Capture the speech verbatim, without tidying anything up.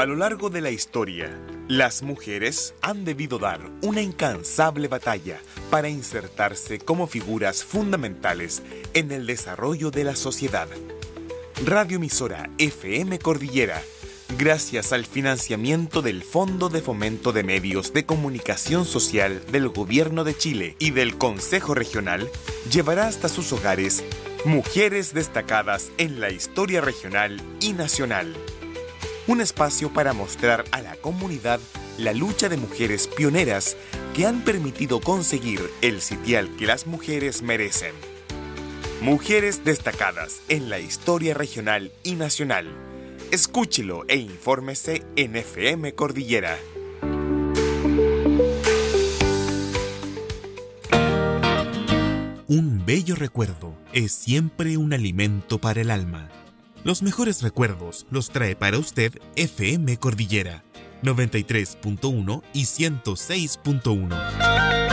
A lo largo de la historia, las mujeres han debido dar una incansable batalla para insertarse como figuras fundamentales en el desarrollo de la sociedad. Radioemisora F M Cordillera, gracias al financiamiento del Fondo de Fomento de Medios de Comunicación Social del Gobierno de Chile y del Consejo Regional, llevará hasta sus hogares mujeres destacadas en la historia regional y nacional. Un espacio para mostrar a la comunidad la lucha de mujeres pioneras que han permitido conseguir el sitial que las mujeres merecen. Mujeres destacadas en la historia regional y nacional. Escúchelo e infórmese en F M Cordillera. Un bello recuerdo es siempre un alimento para el alma. Los mejores recuerdos los trae para usted F M Cordillera, noventa y tres punto uno y ciento seis punto uno.